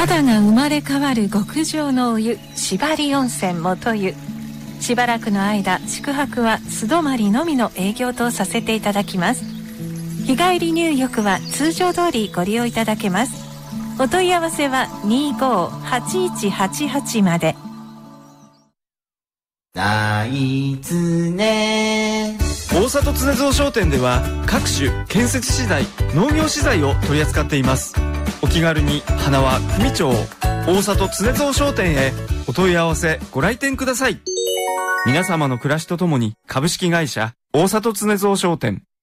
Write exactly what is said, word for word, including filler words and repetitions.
肌が生まれ変わる極上のお湯、縛り温泉元湯。しばらくの間宿泊は素泊まりのみの営業とさせていただきます。日帰り入浴は通常通りご利用いただけます。お問い合わせはにーごーはちいちはちはちまで。 大津ね大里常蔵商店では各種建設資材、農業資材を取り扱っています。お気軽に花は組町大里常蔵商店へお問い合わせご来店ください。皆様の暮らしとともに株式会社大里常蔵商店。